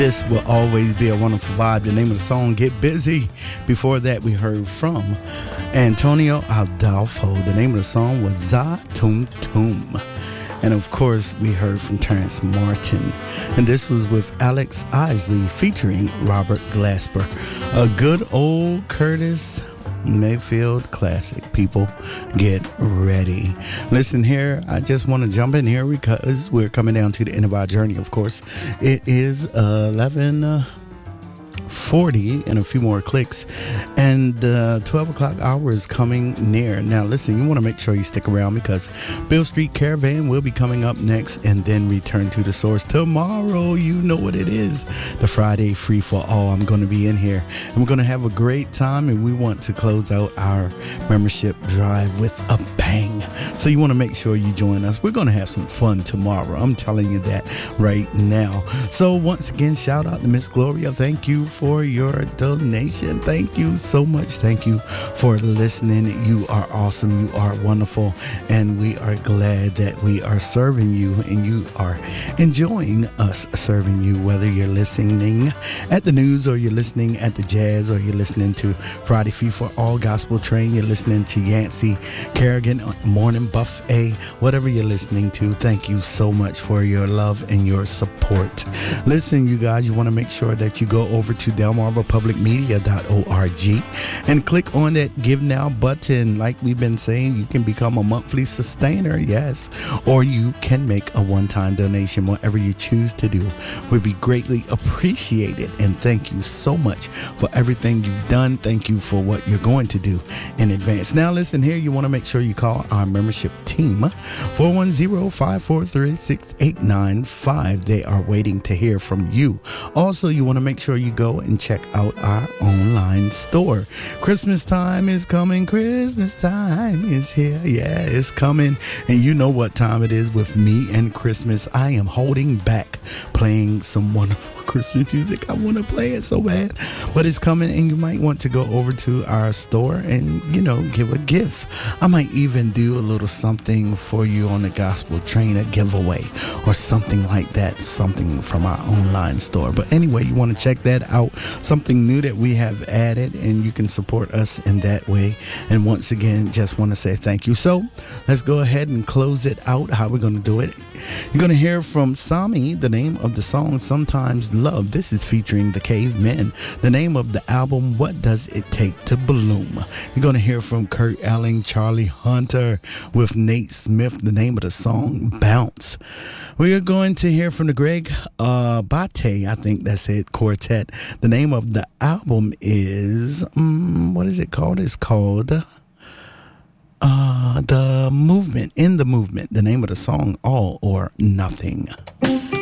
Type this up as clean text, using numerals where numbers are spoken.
This will always be a wonderful vibe. The name of the song, Get Busy. Before that, we heard from Antonio Adolfo. The name of the song was Za Tum Tum. And of course, we heard from Terrence Martin. And this was with Alex Isley featuring Robert Glasper. A good old Curtis Mayfield classic. People, get ready. Listen here, I just want to jump in here because we're coming down to the end of our journey, of course. It is 11:40 and a few more clicks, and the 12 o'clock hour is coming near. Now listen, you want to make sure you stick around because Bill Street Caravan will be coming up next, and then Return to the Source tomorrow. You know what it is, the Friday Free for All. I'm going to be in here and we're going to have a great time, and we want to close out our membership drive with a bang. So you want to make sure you join us. We're going to have some fun tomorrow. I'm telling you that right now. So once again, shout out to Miss Gloria. Thank you for your donation. Thank you so much. Thank you for listening. You are awesome. You are wonderful. And we are glad that we are serving you and you are enjoying us serving you, whether you're listening at the news or you're listening at the jazz or you're listening to Friday Free for All Gospel Train, you're listening to Yancey Kerrigan Morning Buffet, whatever you're listening to. Thank you so much for your love and your support. Listen, you guys, you want to make sure that you go over to delmarvapublicmedia.org and click on that Give Now button. Like we've been saying, you can become a monthly sustainer, yes, or you can make a one-time donation. Whatever you choose to do would be greatly appreciated. And thank you so much for everything you've done. Thank you for what you're going to do in advance. Now listen here, you want to make sure you call our membership team, 410-543-6895. They are waiting to hear from you. Also, you want to make sure you go and check out our online store. Christmas time is coming. Christmas time is here. Yeah, it's coming. And you know what time it is with me and Christmas. I am holding back playing some wonderful Christmas music. I want to play it so bad, but it's coming, and you might want to go over to our store and, you know, give a gift. I might even do a little something for you on the Gospel Train, a giveaway or something like that, something from our online store. But anyway, you want to check that out, something new that we have added, and you can support us in that way. And once again, just want to say thank you. So let's go ahead and close it out. How we're going to do it, you're going to hear from Sami. The name of the song, Sometimes Love. This is featuring the Cavemen. The name of the album, What Does It Take to Bloom. You're going to hear from Kurt Elling, Charlie Hunter with Nate Smith. The name of the song, Bounce. We are going to hear from the Greg Bate, I think that's it, Quartet. The name of the album is, what is it called? It's called The Movement, In the Movement. The name of the song, All or Nothing.